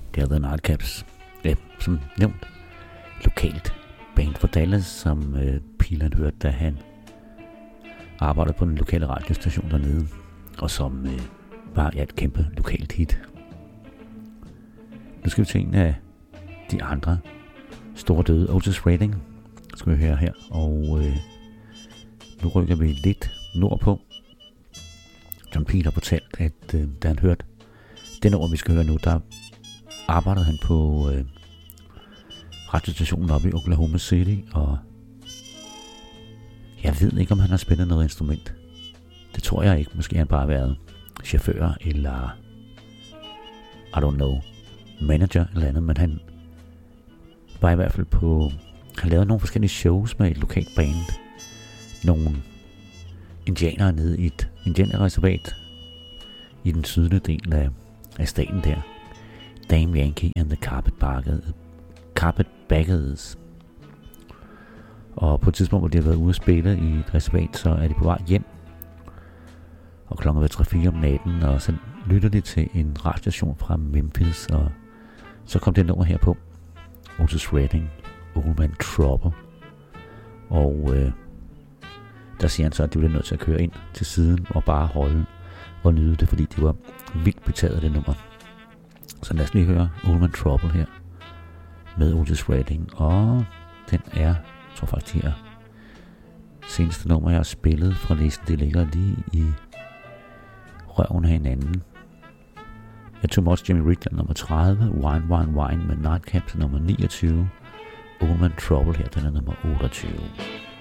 Det er The Nightcaps. Ja, som nævnt, lokalt band fra Dallas, som Pilan hørte, da han arbejdede på den lokale radiostation dernede, og som var et kæmpe lokalt hit. Nu skal vi til en af de andre store døde, Otis Redding, skal vi høre her, og nu rykker vi lidt nordpå. John Peel har fortalt, at da han hørte den ord, vi skal høre nu, der arbejdede han på radiostationen oppe i Oklahoma City, og jeg ved ikke, om han har spillet noget instrument. Det tror jeg ikke. Måske har han bare været chauffør, eller I don't know, manager eller andet, men han var i hvert fald på, han lavede nogle forskellige shows med et lokalt band. Nogle indianere nede i et indianerreservat i den sydlige del af staten der. Damn Yankee and the Carpetbaggers. Og på et tidspunkt, hvor de har været ude at spille i et reservat, så er de på vej hjem. Og klokken er 3-4 om natten, og så lytter de til en radiostation fra Memphis, og så kom det nummer her på. Otis Redding, Old Man Trouble. Og der siger han så, at de blev nødt til at køre ind til siden og bare holde og nyde det, fordi de var vildt betaget af det nummer. Så lad os lige høre Old Man Trouble her med Otis Redding, og den er, jeg tror faktisk, her seneste nummer, jeg har spillet fra listen, det ligger lige i røven af hinanden. Jeg tog også Jimmy Reed nummer 30, Wine, Wine, Wine med Nightcaps nummer 29, Old Man Trouble her, den er nummer 28.